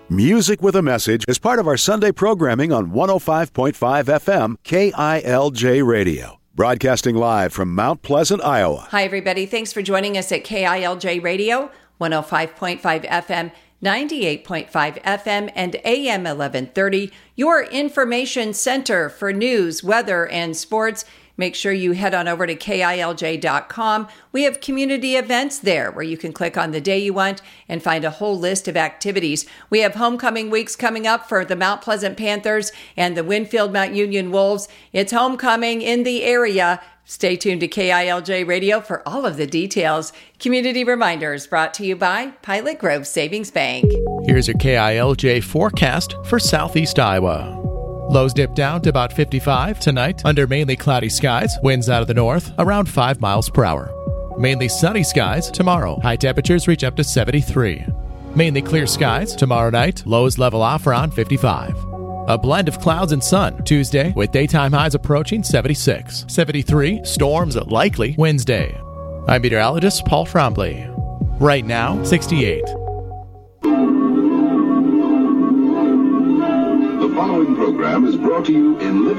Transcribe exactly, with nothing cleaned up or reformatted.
Music with a Message is part of our Sunday programming on one oh five point five F M K I L J Radio. Broadcasting live from Mount Pleasant, Iowa. Hi, everybody. Thanks for joining us at K I L J Radio, one oh five point five F M, ninety-eight point five F M, and A M eleven thirty, your information center for news, weather, and sports. Make sure you head on over to K I L J dot com. We have community events there where you can click on the day you want and find a whole list of activities. We have homecoming weeks coming up for the Mount Pleasant Panthers and the Winfield Mount Union Wolves. It's homecoming in the area. Stay tuned to K I L J Radio for all of the details. Community reminders brought to you by Pilot Grove Savings Bank. Here's your K I L J forecast for Southeast Iowa. Lows dip down to about fifty-five tonight under mainly cloudy skies. Winds out of the north around five miles per hour. Mainly sunny skies tomorrow. High temperatures reach up to seventy-three. Mainly clear skies tomorrow night. Lows level off around fifty-five. A blend of clouds and sun Tuesday with daytime highs approaching seventy-six. seventy-three, storms likely Wednesday. I'm meteorologist Paul Trombley. Right now, sixty-eight. The following program is brought to you in living